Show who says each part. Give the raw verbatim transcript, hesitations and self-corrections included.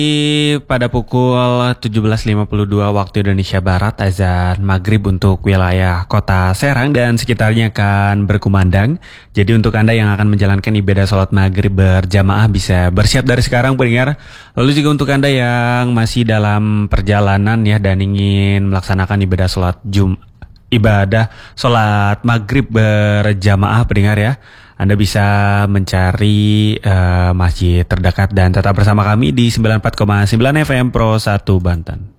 Speaker 1: Pada pukul tujuh belas lima puluh dua waktu Indonesia Barat, azan maghrib untuk wilayah kota Serang dan sekitarnya akan berkumandang. Jadi untuk Anda yang akan menjalankan ibadah sholat maghrib berjamaah bisa bersiap dari sekarang pendengar. Lalu juga untuk Anda yang masih dalam perjalanan ya dan ingin melaksanakan ibadah sholat jum ibadah sholat maghrib berjamaah pendengar ya, Anda bisa mencari uh, masjid terdekat dan tetap bersama kami di sembilan puluh empat koma sembilan F M Pro satu Banten.